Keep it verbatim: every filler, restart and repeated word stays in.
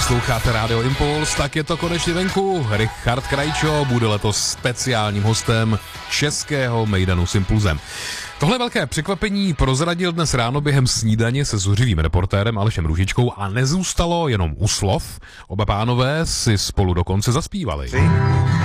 Posloucháte Rádio Impuls, tak je to konečně venku. Richard Krajčo bude letos speciálním hostem českého mejdanu s Impulzem. Tohle velké překvapení prozradil dnes ráno během snídaně se zuřivým reportérem Alešem Růžičkou a nezůstalo jenom u slov. Oba pánové si spolu dokonce zaspívali.